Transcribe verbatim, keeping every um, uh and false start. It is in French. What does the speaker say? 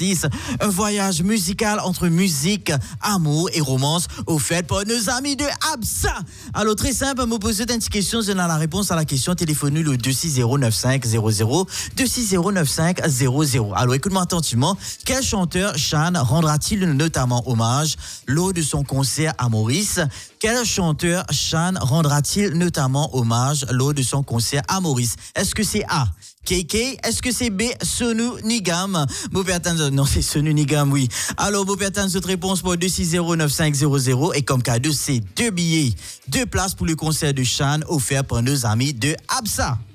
six. Un voyage musical entre musique, amour et romance offert par nos amis de Absa. Alors, très simple, me poser une petite question, je donne la réponse à la question téléphonique le deux six zéro neuf cinq zéro zéro, deux six zéro neuf cinq zéro zéro. Alors, écoute-moi attentivement. Quel chanteur Sean rendra-t-il notamment hommage lors de son concert à Maurice? Quel chanteur Sean rendra-t-il notamment hommage lors de son concert à Maurice? Est-ce que c'est A, K K? Est-ce que c'est B, Sonu Nigam? Non, c'est Sonu Nigam, oui. Alors, vous perdez cette réponse pour deux six zéro neuf cinq zéro zéro. Et comme cadeau, c'est deux billets, deux places pour le concert de Sean offert par nos amis de Absa.